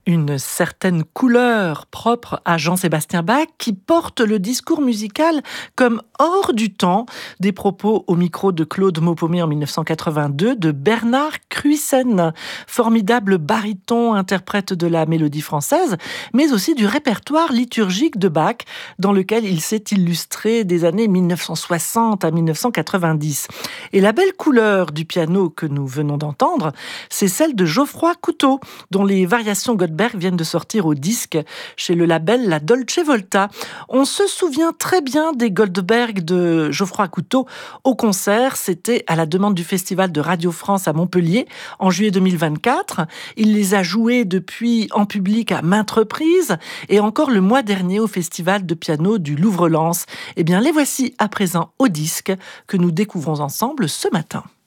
Une certaine couleur propre à Jean-Sébastien Bach qui porte le discours musical comme hors du temps. Des propos au micro de Claude Maupomé en 1982 de Bernard Cruisen, formidable baryton interprète de la mélodie française, mais aussi du répertoire liturgique de Bach dans lequel il s'est illustré des années 1960 à 1990. Et la belle couleur du piano que nous venons d'entendre, c'est celle de Geoffroy Couteau, dont les variations Goldberg viennent de sortir au disque chez le label La Dolce Volta. On se souvient très bien des Goldberg de Geoffroy Couteau au concert. C'était à la demande du Festival de Radio France à Montpellier en juillet 2024. Il les a joués depuis en public à maintes reprises et encore le mois dernier au Festival de piano du Louvre-Lens. Eh bien, les voici à présent au disque que nous découvrons ensemble ce matin.